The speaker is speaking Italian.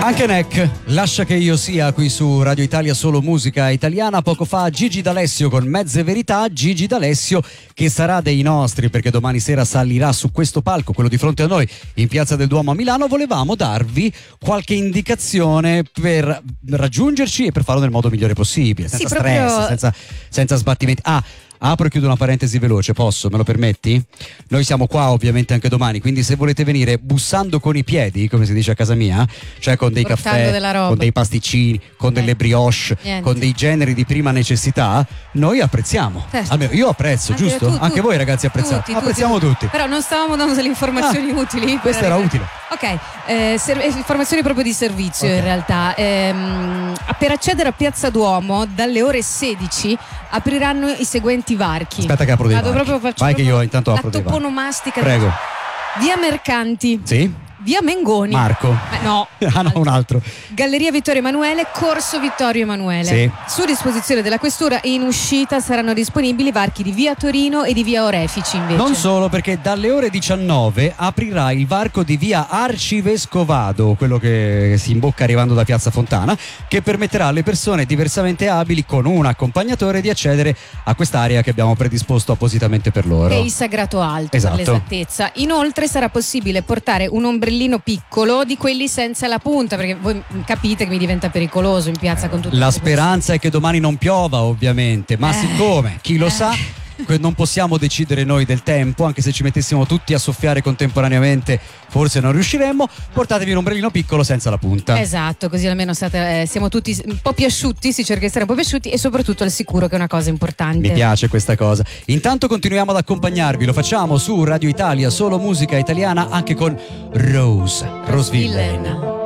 Anche Neck, lascia che io sia qui su Radio Italia, solo musica italiana. Poco fa Gigi D'Alessio con Mezze Verità. Gigi D'Alessio che sarà dei nostri, perché domani sera salirà su questo palco, quello di fronte a noi in Piazza del Duomo a Milano. Volevamo darvi qualche indicazione per raggiungerci e per farlo nel modo migliore possibile, senza stress, senza sbattimenti. Apro e chiudo una parentesi veloce, posso? Me lo permetti? Noi siamo qua ovviamente anche domani, quindi se volete venire bussando con i piedi, come si dice a casa mia, cioè con dei caffè, con dei pasticcini, con delle brioche, con dei generi di prima necessità, noi apprezziamo. Almeno io apprezzo, anche giusto? Anche voi ragazzi apprezzate. Apprezziamo tutti. Però non stavamo dando delle informazioni utili. Questo era utile. Ok, informazioni proprio di servizio in realtà. Per accedere a Piazza Duomo dalle ore 16 apriranno i seguenti varchi. Aspetta che apro dei varchi. Vai che io intanto apro dei varchi. La toponomastica. Prego. Via Mercanti. Sì. Via Mengoni. Marco. No. Un altro. Galleria Vittorio Emanuele, Corso Vittorio Emanuele. Sì. Su disposizione della questura e in uscita saranno disponibili varchi di via Torino e di via Orefici invece. Non solo, perché dalle ore 19 aprirà il varco di via Arcivescovado, quello che si imbocca arrivando da Piazza Fontana, che permetterà alle persone diversamente abili con un accompagnatore di accedere a quest'area che abbiamo predisposto appositamente per loro. Che è il Sagrato Alto, esatto, per l'esattezza. Inoltre sarà possibile portare un ombrellino piccolo di quelli senza la punta, perché voi capite che mi diventa pericoloso in piazza con tutti. La speranza è che domani non piova ovviamente, ma siccome chi lo sa non possiamo decidere noi del tempo, anche se ci mettessimo tutti a soffiare contemporaneamente forse non riusciremmo. Portatevi un ombrellino piccolo senza la punta. Esatto, così almeno siamo tutti un po' più asciutti, si cerca di stare un po' più asciutti e soprattutto al sicuro, che è una cosa importante. Mi piace questa cosa. Intanto continuiamo ad accompagnarvi, lo facciamo su Radio Italia, solo musica italiana, anche con Rose Villain.